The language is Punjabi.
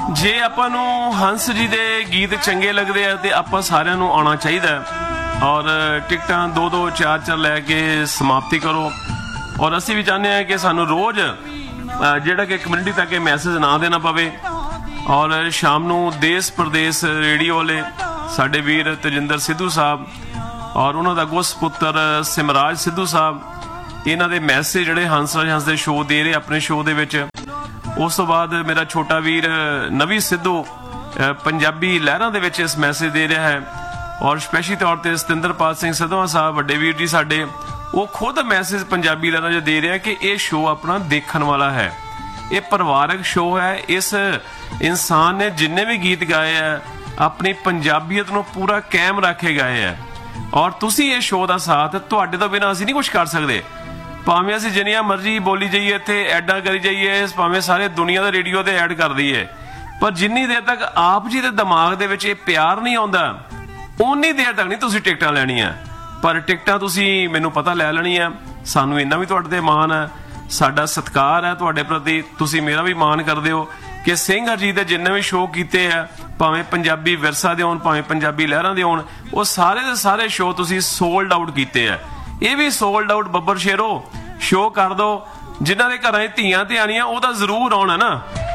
ਜੇ ਆਪਾਂ ਨੂੰ ਹੰਸ ਜੀ ਦੇ ਗੀਤ ਚੰਗੇ ਲੱਗਦੇ ਆ ਤੇ ਆਪਾਂ ਸਾਰਿਆਂ ਨੂੰ ਆਉਣਾ ਚਾਹੀਦਾ ਔਰ ਟਿਕਟਾਂ 2-2 4-4 ਲੈ ਕੇ ਸਮਾਪਤੀ ਕਰੋ। ਔਰ ਅਸੀਂ ਵੀ ਚਾਹੁੰਦੇ ਹਾਂ ਕਿ ਸਾਨੂੰ ਰੋਜ਼ ਜਿਹੜਾ ਕਿ ਕਮਿਊਨਿਟੀ ਤੱਕ ਇਹ ਮੈਸੇਜ ਨਾ ਦੇਣਾ ਪਵੇ। ਔਰ ਸ਼ਾਮ ਨੂੰ ਦੇਸ਼ ਪ੍ਰਦੇਸ਼ ਰੇਡੀਓ ਵਾਲੇ ਸਾਡੇ ਵੀਰ ਤੇਜਿੰਦਰ ਸਿੱਧੂ ਸਾਹਿਬ ਔਰ ਉਹਨਾਂ ਦਾ ਅਗਵਾ ਸਪੁੱਤਰ ਸਿਮਰਾਜ ਸਿੱਧੂ ਸਾਹਿਬ, ਇਹਨਾਂ ਦੇ ਮੈਸੇਜ ਜਿਹੜੇ ਹੰਸਰਾਜ ਹੰਸ ਦੇ ਸ਼ੋਅ ਦੇ ਰਹੇ ਆਪਣੇ ਸ਼ੋਅ ਦੇ ਵਿੱਚ। ਉਸ ਤੋਂ ਬਾਅਦ ਮੇਰਾ ਛੋਟਾ ਵੀਰ ਨਵੀ ਸਿੱਧੂ ਪੰਜਾਬੀ ਲਹਿਰਾਂ ਦੇ ਵਿੱਚ ਇਸ ਮੈਸੇਜ ਦੇ ਰਿਹਾ ਹੈ। ਔਰ ਸਪੈਸ਼ਲੀ ਤੌਰ ਤੇ ਸਤਿੰਦਰਪਾਲ ਸਿੰਘ ਸਿੱਧਵਾਂ ਸਾਹਿਬ ਵੱਡੇ ਵੀਰ ਜੀ ਸਾਡੇ, ਉਹ ਖੁਦ ਮੈਸੇਜ ਪੰਜਾਬੀ ਲਹਿਰਾਂ 'ਚ ਦੇ ਰਿਹਾ ਕਿ ਇਹ ਸ਼ੋਅ ਆਪਣਾ ਦੇਖਣ ਵਾਲਾ ਹੈ, ਇਹ ਪਰਿਵਾਰਕ ਸ਼ੋਅ ਹੈ। ਇਸ ਇਨਸਾਨ ਨੇ ਜਿੰਨੇ ਵੀ ਗੀਤ ਗਾਏ ਹੈ ਆਪਣੀ ਪੰਜਾਬੀਅਤ ਨੂੰ ਪੂਰਾ ਕਾਇਮ ਰੱਖ ਕੇ ਗਾਏ ਹੈ। ਔਰ ਤੁਸੀਂ ਇਹ ਸ਼ੋਅ ਦਾ ਸਾਥ, ਤੁਹਾਡੇ ਤੋਂ ਬਿਨਾਂ ਅਸੀਂ ਨਹੀਂ ਕੁਝ ਕਰ ਸਕਦੇ। ਭਾਵੇਂ ਅਸੀਂ ਜਿੰਨੀਆਂ ਮਰਜ਼ੀ ਬੋਲੀ ਜਾਈਏ, ਇੱਥੇ ਐਡਾਂ ਕਰੀ ਜਾਈਏ, ਭਾਵੇਂ ਸਾਰੇ ਦੁਨੀਆ ਦੇ ਰੇਡੀਓ ਤੇ ਐਡ ਕਰ ਦਈਏ, ਪਰ ਜਿੰਨੀ ਦੇਰ ਤੱਕ ਆਪ ਜੀ ਦੇ ਦਿਮਾਗ ਦੇ ਵਿੱਚ ਇਹ ਪਿਆਰ ਨਹੀਂ ਆਉਂਦਾ ਉਨੀ ਦੇਰ ਤੱਕ ਨਹੀਂ ਤੁਸੀਂ ਟਿਕਟਾਂ ਲੈਣੀਆਂ। ਪਰ ਟਿਕਟਾਂ ਤੁਸੀਂ ਮੈਨੂੰ ਪਤਾ ਲੈ ਲੈਣੀਆਂ। ਸਾਨੂੰ ਇੰਨਾ ਵੀ ਤੁਹਾਡੇ ਤੇ ਮਾਣ ਹੈ, ਸਾਡਾ ਸਤਿਕਾਰ ਹੈ ਤੁਹਾਡੇ ਪ੍ਰਤੀ। ਤੁਸੀਂ ਮੇਰਾ ਵੀ ਮਾਣ ਕਰਦੇ ਹੋ ਕਿ ਸਿੰਘ ਹਰਜੀਤ ਦੇ ਜਿੰਨੇ ਵੀ ਸ਼ੋਅ ਕੀਤੇ ਆ, ਭਾਵੇਂ ਪੰਜਾਬੀ ਵਿਰਸਾ ਦੇ ਹੋਣ ਭਾਵੇਂ ਪੰਜਾਬੀ ਲਹਿਰਾਂ ਦੇ ਹੋਣ, ਉਹ ਸਾਰੇ ਦੇ ਸਾਰੇ ਸ਼ੋਅ ਤੁਸੀਂ ਸੋਲਡ ਆਊਟ ਕੀਤੇ ਆ। ਇਹ ਵੀ ਸੋਲਡ ਆਊਟ ਬੱਬਰ ਸ਼ੇਰੋ ਸ਼ੋਅ ਕਰ ਦੋ। ਜਿਨ੍ਹਾਂ ਦੇ ਘਰਾਂ 'ਚ ਧੀਆਂ ਤੇ ਆਣੀਆਂ ਉਹ ਤਾਂ ਜ਼ਰੂਰ ਆਉਣਾ ਨਾ।